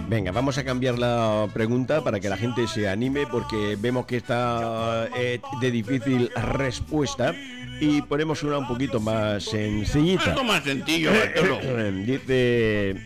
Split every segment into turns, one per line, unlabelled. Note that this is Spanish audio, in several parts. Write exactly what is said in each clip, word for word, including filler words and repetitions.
Venga, vamos a cambiar la pregunta para que la gente se anime, porque vemos que está eh, de difícil respuesta, y ponemos una un poquito más sencillita.
Algo más sencillo, Bartolo.
Dice...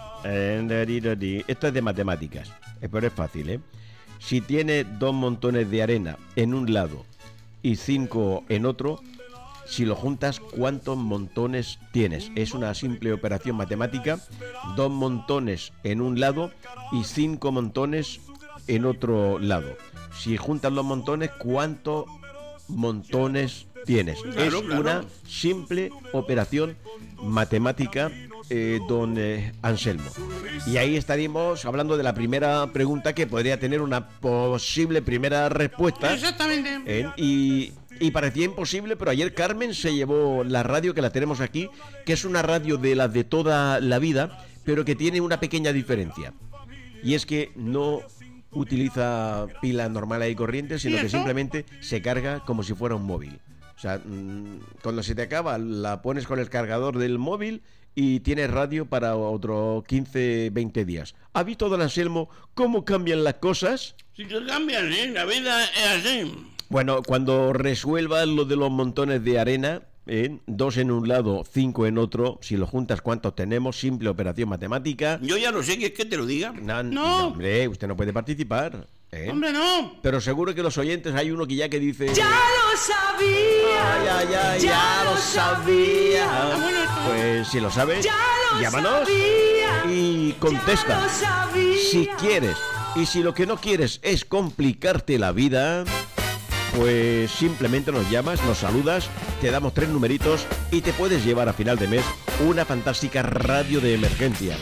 Eh, esto es de matemáticas, pero es fácil, ¿eh? Si tiene dos montones de arena en un lado y cinco en otro, si lo juntas, ¿cuántos montones tienes? Es una simple operación matemática. Dos montones en un lado y cinco montones en otro lado. Si juntas los montones, ¿cuántos montones tienes?
Claro,
es
claro.
una simple operación matemática, eh, don eh, Anselmo. Y ahí estaríamos hablando de la primera pregunta, que podría tener una posible primera respuesta.
Exactamente.
¿eh? Y... Y parecía imposible, pero ayer Carmen se llevó la radio, que la tenemos aquí, que es una radio de las de toda la vida, pero que tiene una pequeña diferencia. Y es que no utiliza pilas normales y corrientes, sino que simplemente se carga como si fuera un móvil. O sea, mmm, cuando se te acaba, la pones con el cargador del móvil y tienes radio para otros quince, veinte días. ¿Ha visto, don Anselmo, cómo cambian las cosas?
Sí que cambian, ¿eh? La vida es así.
Bueno, cuando resuelvas lo de los montones de arena, ¿eh? dos en un lado, cinco en otro, si lo juntas, ¿cuántos tenemos? Simple operación matemática.
Yo ya lo sé, ¿quieres que te lo diga?
No,
no.
no, hombre, usted no puede participar, ¿eh?
Hombre, no.
Pero seguro que los oyentes, hay uno que ya que dice...
¡Ya lo sabía!
Ay, ay, ay, ya,
ya
lo
lo
sabía.
Ah, bueno, esto-
Pues si lo sabes,
¡Ya lo
llámanos
sabía!
y contesta.
¡Ya lo sabía!
Si quieres. Y si lo que no quieres es complicarte la vida, pues simplemente nos llamas, nos saludas, te damos tres numeritos y te puedes llevar a final de mes una fantástica radio de emergencia.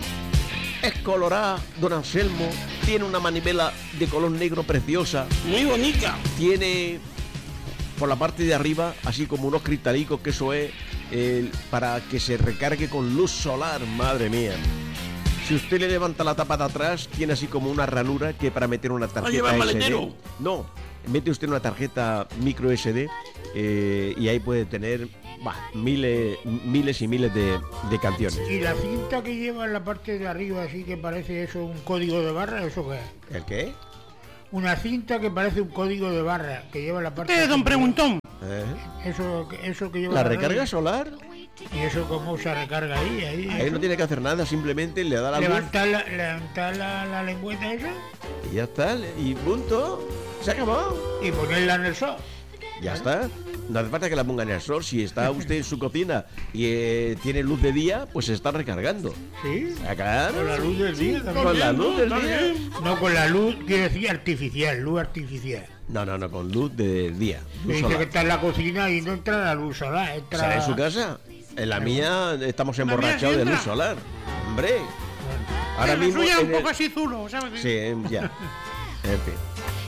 Es colorada, don Anselmo, tiene una manivela de color negro preciosa,
Muy bonita.
tiene por la parte de arriba así como unos cristalicos, que eso es eh, para que se recargue con luz solar, madre mía. Si usted le levanta la tapa de atrás, tiene así como una ranura que para meter una tarjeta
lleva
S D.
maletero.
No, mete usted una tarjeta micro S D eh, y ahí puede tener bah, miles, miles y miles de, de canciones.
Y la cinta que lleva en la parte de arriba, así que parece eso un código de barra, ¿eso qué es?
¿El qué?
Una cinta que parece un código de barra, que lleva en la parte...
Eh, don Preguntón.
¿Eh?
Eso, eso que lleva...
¿La
la
recarga
radio.
solar?
¿Y eso cómo se recarga ahí? Ahí,
Ahí
eso?
no tiene que hacer nada, simplemente le da la luz
Levantar la, levantar la, la lengüeta esa
y ya está, y punto. Se acabó.
y ponerla en el sol.
Ya está. No hace falta que la ponga en el sol. Si está usted en su cocina y eh, tiene luz de día, pues se está recargando.
¿Sí?
Acá.
Con la luz del día también.
Con la luz del
Está
día.
bien.
No, con la luz, quiero decir artificial, luz artificial.
No, no, no, con luz de día.
Me
Luz
dice que
solar.
está en la cocina y no entra la luz solar, entra...
¿Sale en su casa? En la mía estamos
mía
emborrachados
sí
de luz
entra.
solar. Hombre. Ahora
Eh, la
mismo.
suya es
en
un
el-
poco así zulo, ¿sabes?
Sí, eh, ya. En fin.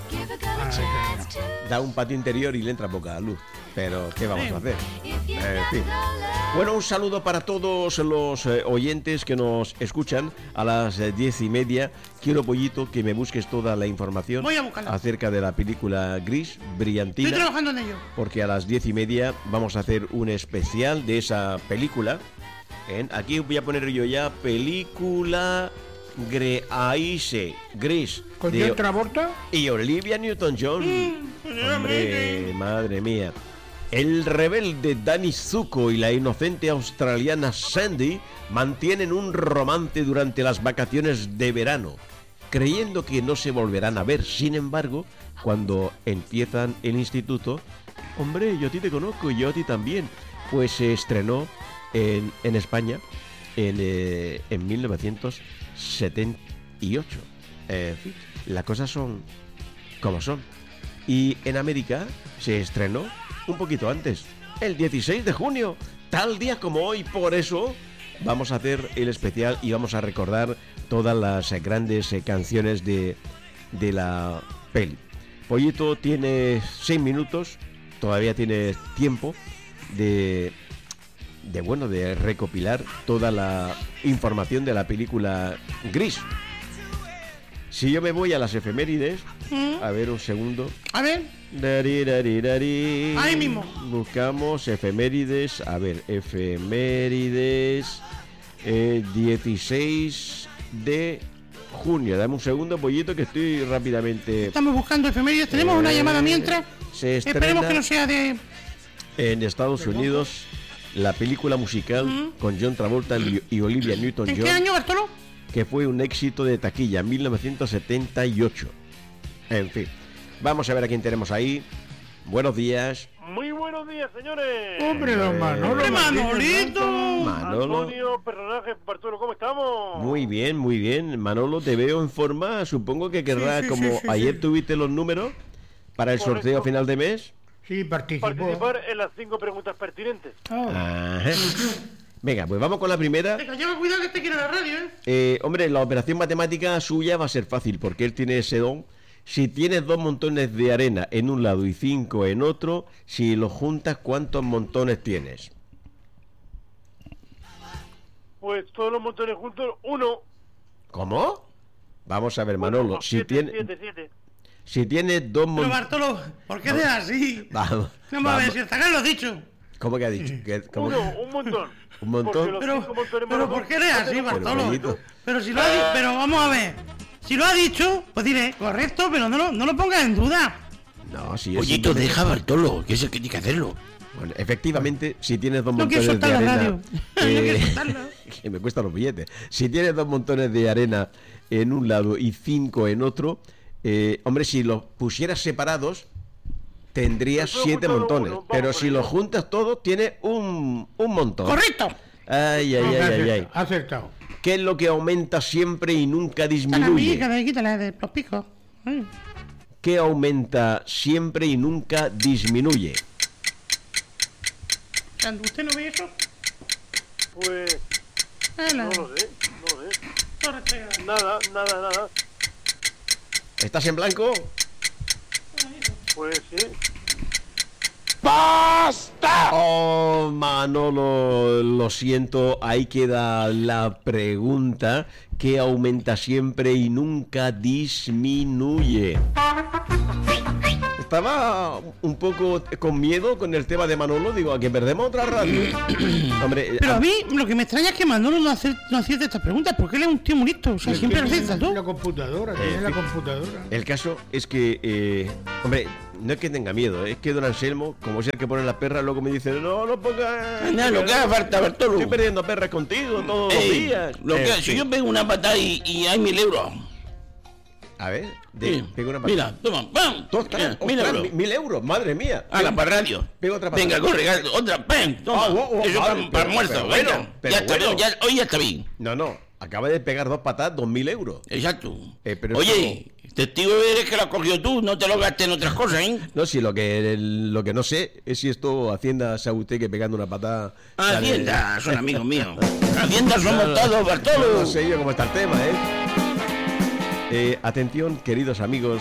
Da un patio interior y le entra poca luz. Pero, ¿qué vamos a hacer? En fin. Bueno, un saludo para todos los eh, oyentes que nos escuchan a las eh, diez y media. Quiero, Pollito, que me busques toda la información
Voy a buscarla.
acerca de la película Gris,
Estoy
Brillantina,
trabajando en ello.
porque a las diez y media vamos a hacer un especial de esa película. ¿eh? Aquí voy a poner yo ya película Greaise, Gris,
¿Con
de-
John Travolta?
y Olivia Newton-John. Hombre, madre mía. El rebelde Danny Zuko y la inocente australiana Sandy mantienen un romance durante las vacaciones de verano, creyendo que no se volverán a ver. Sin embargo, cuando empiezan el instituto, hombre, yo a ti te conozco y yo a ti también, pues se estrenó en, en España en, eh, en mil novecientos setenta y ocho. Eh, en fin, las cosas son como son. Y en América se estrenó un poquito antes, el dieciséis de junio, tal día como hoy. Por eso vamos a hacer el especial y vamos a recordar todas las eh, grandes eh, canciones de, de la peli. Pollito tiene seis minutos, todavía tiene tiempo de, de, bueno, de recopilar toda la información de la película Gris. Si yo me voy a las efemérides, a ver un segundo.
A ver,
Dari, dari, dari.
Ahí mismo.
Buscamos efemérides. A ver, efemérides. eh, dieciséis de junio. Dame un segundo, pollito, que estoy rápidamente...
Estamos buscando efemérides. Tenemos
Eh,
una llamada mientras.
se estrena-
Esperemos que no sea de...
En Estados Unidos, la película musical con John Travolta y y Olivia
¿En qué
Newton-John,
año, Bartolo?
que fue un éxito de taquilla, mil novecientos setenta y ocho. En fin, vamos a ver a quién tenemos ahí. Buenos días,
Muy buenos días, señores.
Hombre, don Manolo.
¡Hombre,
Manolito!
Manolo.
Antonio, personaje, Bartolo, ¿cómo estamos?
Muy bien, muy bien. Manolo, te veo en forma. Supongo que querrás,
Sí, sí,
como
sí, sí,
ayer
sí.
tuviste los números para el
Correcto.
sorteo a final de mes.
Sí, participó.
Participar en las cinco preguntas pertinentes.
Ah.
Ajá. Venga, pues vamos con la primera.
Venga, lleva cuidado que este quiere la radio, ¿eh?
Eh, hombre, la operación matemática suya va a ser fácil porque él tiene ese don. Si tienes dos montones de arena en un lado y cinco en otro, si los juntas, ¿cuántos montones tienes?
Pues todos los montones juntos, uno.
¿Cómo? Vamos a ver, Manolo.
Bueno,
Si
siete,
tienes
siete, siete.
si tienes dos
Pero
montones...
Bartolo, ¿por qué eres así?
Vamos,
Vamos a ver,
vamos.
si el zagal lo ha dicho.
¿Cómo que ha dicho? ¿Qué- cómo-
Uno, un montón.
¿Un montón?
Porque los
Pero,
cinco montones
pero
más
¿por
dos
qué eres así,
hacen un
Pero,
Bartolo?
pollito.
Pero si lo ha dicho, pero vamos a ver. Si lo ha dicho, pues diré, correcto, pero no lo, no lo pongas en duda.
No, si es
Pollito,
simplemente-
deja a Bartolo, que es el que tiene que hacerlo.
Bueno, efectivamente, si tienes dos
No quiero
montones de
soltar la
arena...
radio. No quiero
eh,
soltarla.
que me cuestan los billetes. Si tienes dos montones de arena en un lado y cinco en otro, eh, hombre, si los pusieras separados, tendrías
Pero
siete
júntalo
montones.
uno, vamos
Pero
por
si
ello.
los juntas todos, tienes un, un montón.
¡Correcto!
Ay, ay, ay, ay, ay.
Acertado.
¿Qué es lo que aumenta siempre y nunca
Quita la
disminuye?
mica, de- quítala de los picos. Ay.
¿Qué aumenta siempre y nunca disminuye?
Cuando usted no ve eso,
Pues
ala,
no lo sé, no lo sé.
no restrega.
Nada, nada, nada.
¿Estás en blanco?
Pues sí.
Oh, Manolo, lo siento, ahí queda la pregunta. ¿Qué aumenta siempre y nunca disminuye? Estaba un poco con miedo con el tema de Manolo, digo, a que perdemos otra radio. Hombre,
Pero a mí lo que me extraña es que Manolo no, acer- no acierta estas preguntas, porque él es un tío muy listo. O sea, siempre lo acierta
La
todo.
computadora,
Eh,
tiene la
fi-
computadora.
el caso es que, eh, hombre, no es que tenga miedo, es que don Anselmo, como es el que pone las perras, luego me dice, no, no pongas...
Nada, lo que haga falta, Bartolo.
Estoy perdiendo perras contigo todos los
Ey,
días.
lo que,
En
si
fin.
yo pego una patada y, y hay mil euros.
A ver, de,
Sí,
pego una patada.
Mira, toma, ¡pam!
Ostras,
Mira, mil
ostras,
euros.
mi- mil euros, madre mía.
Hala, para radio.
Pego otra patada.
Venga, corre, gal- otra, ¡pam! Toma.
Ah, oh, oh,
Eso
vale,
para,
pero-
almuerzo,
pero
venga.
bueno, pero
ya está
bueno.
bien, ya- hoy ya está bien.
No, no, acaba de pegar dos patadas, dos mil euros.
Exacto.
Eh, pero
Oye, testigo eres que lo has cogido tú, no te lo gastes en otras cosas, ¿eh?
No, si lo que lo que no sé es si esto Hacienda sabe usted que pegando una patada... sale-
Hacienda, son amigos míos. Hacienda somos
No, no,
todos,
No,
Bartolo.
no sé yo cómo está el tema, ¿eh? Eh, Atención, queridos amigos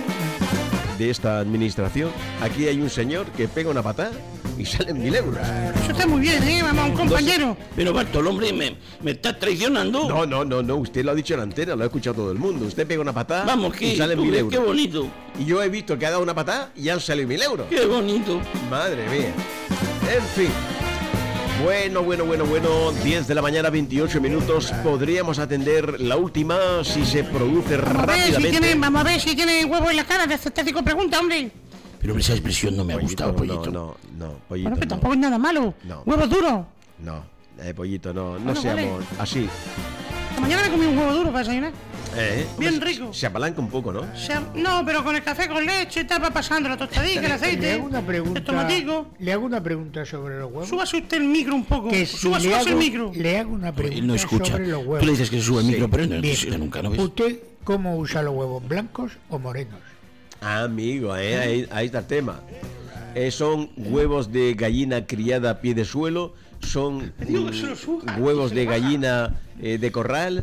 de esta administración. Aquí hay un señor que pega una patada y salen mil euros.
Eso está muy bien, ¿eh? Vamos, un compañero.
Pero Bartolo, hombre, me, me estás traicionando.
No, no, no, no, usted lo ha dicho en la antena, lo ha escuchado todo el mundo. Usted pega una patada
Vamos,
y
que
salen
tú
mil
ves,
euros.
qué bonito,
Y yo he visto que ha dado una patada y han salido mil euros.
qué bonito.
Madre mía. En fin. Bueno, bueno, bueno, bueno. diez de la mañana, veintiocho minutos. Podríamos atender la última si se produce
Vamos a ver si
rápidamente.
tiene, vamos a ver si tiene huevo en la cara de aceptar cinco preguntas, hombre.
Pero esa expresión no me ha
Pollito,
gustado, pollito.
No, no, no, pollito.
Bueno, pero
no.
tampoco es nada malo.
No.
Huevos duros.
No, eh, pollito, no, no
Bueno, vale.
seamos así.
Esta mañana me comí un huevo duro para desayunar.
Eh,
Bien
hombre,
rico.
Se apalanca un poco, ¿no?
O sea, no, pero con el café con leche, está va pasando la tostadilla, el
Le
aceite,
hago una
el
pregunta.
tomatico.
Le hago una pregunta sobre los huevos.
Súbase usted el micro un poco.
Que si
Suba,
le
súbase el
hago,
micro.
le hago una pregunta
Él no escucha.
sobre los
Tú
huevos.
le dices que se sube el
Sí.
micro, pero él no
Bien.
escucha nunca, ¿no ves?
¿Usted cómo usa los huevos? ¿Blancos o morenos?
Ah, amigo, eh, ahí, ahí está el tema. Eh, son huevos de gallina criada a pie de suelo, son
digo que se lo suba,
mm, huevos
que se
de
lo baja.
gallina eh, de corral,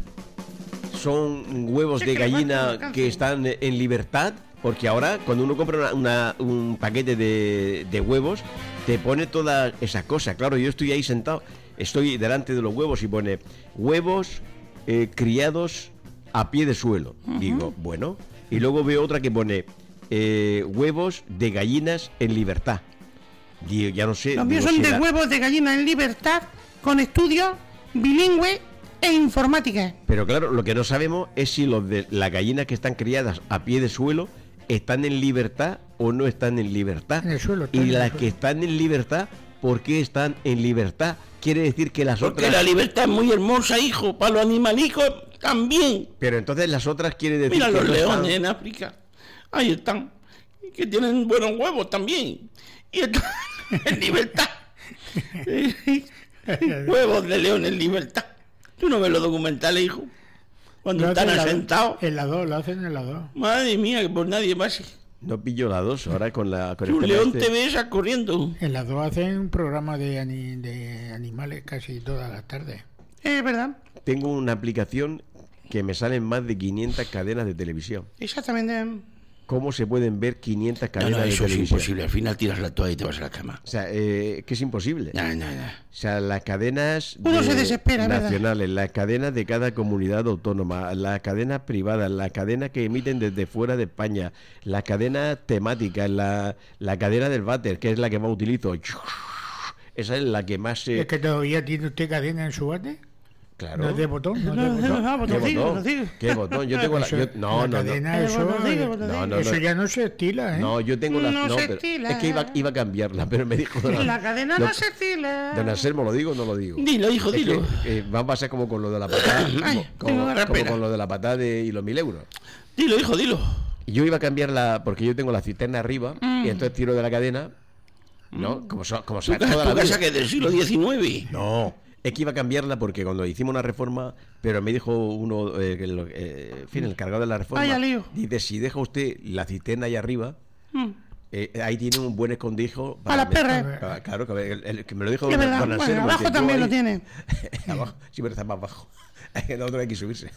son huevos
Es
de
que le falta un
gallina
alcance.
que están en libertad, porque ahora cuando uno compra una- una- un paquete de, de huevos, te pone todas esas cosas. Claro, yo estoy ahí sentado, estoy delante de los huevos y pone huevos eh, criados a pie de suelo. Digo, bueno, y luego veo otra que pone eh, huevos de gallinas en libertad. Digo, ya no sé.
Los míos
digo,
son de
será-
huevos de gallina en libertad, con estudios, bilingüe e informática.
Pero claro, lo que no sabemos es si los de las gallinas que están criadas a pie de suelo están en libertad o no están en libertad.
En el suelo, están
y
en el
las
suelo.
que están en libertad, ¿por qué están en libertad? Quiere decir que las
Porque
otras...
la libertad es muy hermosa, hijo. Para los animalicos también.
Pero entonces las otras quiere decir
Mira
que
los
no están-
leones en África. Ahí están. Que tienen buenos huevos también. Y están en libertad. Huevos de león en libertad. ¿Tú no ves los documentales, hijo? Cuando
Lo
están
hacen en la-
asentados.
En la dos, lo hacen en la dos.
Madre mía, que por nadie pase.
No pillo la dos ahora con la... Con el
Un
tema
león
este.
te ves a corriendo.
En las dos hacen un programa de, ani- de animales casi todas las tardes.
Es verdad,
Tengo una aplicación que me salen más de quinientas cadenas de televisión.
exactamente.
¿Cómo se pueden ver quinientas
No,
cadenas
no,
de
eso es
televisión?
imposible. Al final tiras la toalla y te vas a la cama.
O sea, eh, que es imposible.
No, no, no.
O sea, las cadenas
Uno
de-
se desespera, ¿verdad?
nacionales, las cadenas de cada comunidad autónoma, las cadenas privadas, las cadenas que emiten desde fuera de España, las cadenas temáticas, la, la cadena del váter, que es la que más utilizo. Esa es la que más se...
¿Es que todavía tiene usted cadena en su bate?
Claro.
¿No es de botón? ¿No es de
No, no,
botón?
no,
¿Qué
botoncillo,
botón?
botoncillo.
¿Qué botón? Yo tengo la...
Eso-
yo- no,
la
no, no.
cadena,
El
eso,
botoncillo,
eh,
botoncillo.
No, no,
eso
no.
ya no se estila, ¿eh?
No, yo tengo la...
No
No,
se
pero
estila.
es que iba, iba a cambiarla, pero me dijo... don-
La cadena
don-
no se estila.
Don Anselmo, ¿lo digo o no lo digo?
Dilo, hijo,
Es que,
dilo.
eh, va a pasar como con lo de la patada,
Ay,
como,
tengo
como-
la
como
pena.
con lo de la patada de, y los mil euros.
Dilo, hijo, dilo.
Yo iba a cambiarla porque yo tengo la cisterna arriba y entonces tiro de la cadena, ¿no? Como, so- como
Tu
sea
casa,
toda
tu
la
casa
vida.
que es del siglo diecinueve.
No, es que iba a cambiarla porque cuando hicimos una reforma, pero me dijo uno, eh, que lo- eh, en fin, el cargado de la reforma,
Vaya lío.
dice, si deja usted la cisterna ahí arriba,
Mm.
eh, ahí tiene un buen escondijo
A las
meter-
perras.
Claro, Claro, que el, el que me lo dijo
Es
don,
verdad,
don
bueno,
Anselmo,
abajo
que yo
también lo
ahí-
tiene.
Abajo, sí, pero está más bajo. El otro hay que subirse.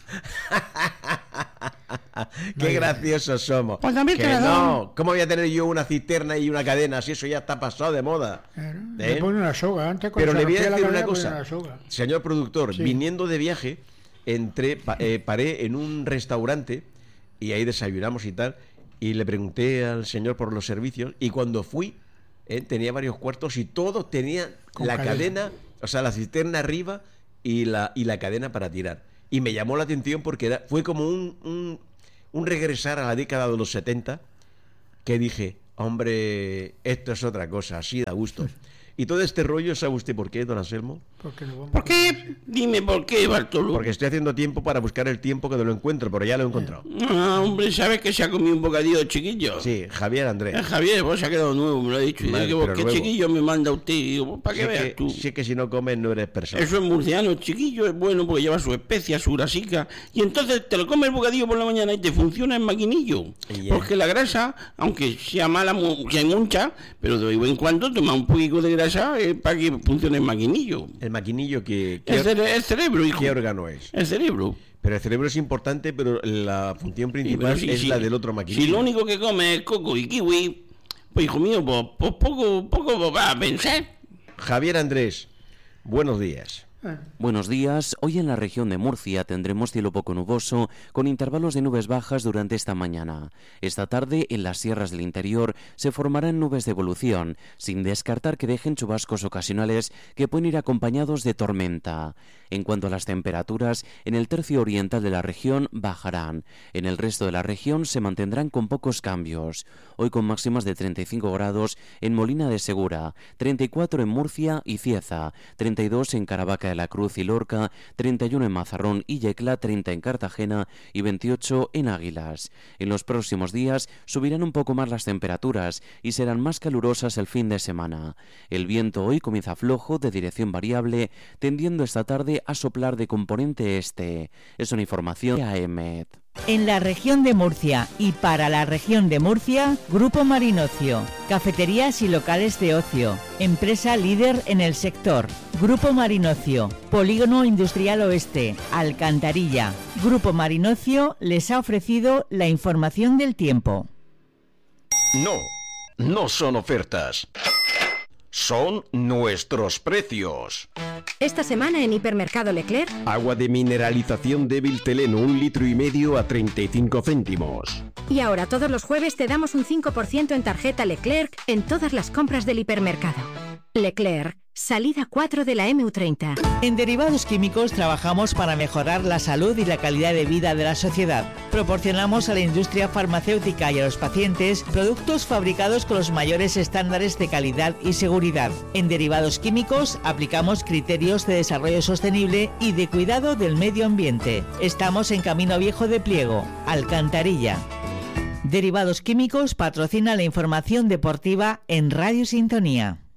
Qué graciosos somos.
Pues también
Que
te la
no,
doy.
¿cómo voy a tener yo una cisterna y una cadena si eso ya está pasado de moda?
Claro,
¿Eh?
Le pone una soga. Antes cuando
Pero
se
le voy a
rompía la
decir una
cadena,
cosa,
ponía una soga.
señor productor,
Sí.
viniendo de viaje, entré, pa- eh, paré en un restaurante y ahí desayunamos y tal, y le pregunté al señor por los servicios, y cuando fui, eh, tenía varios cuartos y todos tenían
Con
la
cadena.
cadena, o sea, la cisterna arriba y la, y la cadena para tirar. Y me llamó la atención porque era, fue como un, un, un regresar a la década de los setenta, que dije, hombre, esto es otra cosa, así da gusto. Y todo este rollo, ¿sabe usted por qué, don Anselmo?
Porque lo vamos
¿Por qué?
Dime por qué, Bartolo.
Porque estoy haciendo tiempo para buscar el tiempo que no lo encuentro, pero ya lo he encontrado.
Ah, hombre, ¿sabes que se ha comido un bocadillo chiquillo?
Sí, Javier
Eh,
Andrés.
Javier, vos se ha quedado nuevo, me lo ha dicho. Y
Madre,
digo,
pero
¿qué
nuevo.
chiquillo me manda usted? Y digo, para que
Si es
veas
que,
tú.
si es que si no comes no eres persona.
Eso es murciano, chiquillo, es bueno porque lleva su especia, su grasica. Y entonces te lo comes el bocadillo por la mañana y te funciona en maquinillo.
Ya.
Porque la grasa, aunque sea mala, mu- sea mucha, pero de vez en cuando toma un poquito de grasa eh, para que funcione en maquinillo.
El maquinillo que...
El,
¿Qué,
cere- el cerebro, hijo.
qué órgano es?
El cerebro.
Pero el cerebro es importante, pero la función
Sí,
principal
pero sí,
es
sí.
la del otro maquinillo.
Si lo único que come es coco y kiwi, pues hijo mío, pues, pues poco, poco va a pensar.
Javier Andrés, buenos días.
Buenos días. Hoy en la región de Murcia tendremos cielo poco nuboso, con intervalos de nubes bajas durante esta mañana. Esta tarde, en las sierras del interior, se formarán nubes de evolución, sin descartar que dejen chubascos ocasionales que pueden ir acompañados de tormenta. En cuanto a las temperaturas, en el tercio oriental de la región bajarán. En el resto de la región se mantendrán con pocos cambios. Hoy con máximas de treinta y cinco grados en Molina de Segura, treinta y cuatro en Murcia y Cieza, treinta y dos en Caravaca de la Cruz y Lorca, treinta y uno en Mazarrón y Yecla, treinta en Cartagena y veintiocho en Águilas. En los próximos días subirán un poco más las temperaturas y serán más calurosas el fin de semana. El viento hoy comienza flojo, de dirección variable, tendiendo esta tarde a soplar de componente este. Es una información de A E M E T.
En la región de Murcia y para la región de Murcia, Grupo Marinocio, cafeterías y locales de ocio, empresa líder en el sector. Grupo Marinocio, Polígono Industrial Oeste, Alcantarilla. Grupo Marinocio les ha ofrecido la información del tiempo.
No, no son ofertas. Son nuestros precios.
Esta semana en Hipermercado Leclerc,
Agua de mineralización débil Teleno, un litro y medio a treinta y cinco céntimos.
y ahora todos los jueves te damos un cinco por ciento en tarjeta Leclerc en todas las compras del hipermercado. Leclerc, salida cuatro de la eme u treinta.
En Derivados Químicos trabajamos para mejorar la salud y la calidad de vida de la sociedad. Proporcionamos a la industria farmacéutica y a los pacientes productos fabricados con los mayores estándares de calidad y seguridad. En Derivados Químicos aplicamos criterios de desarrollo sostenible y de cuidado del medio ambiente. Estamos en Camino Viejo de Pliego, Alcantarilla. Derivados Químicos patrocina la información deportiva en Radio Sintonía.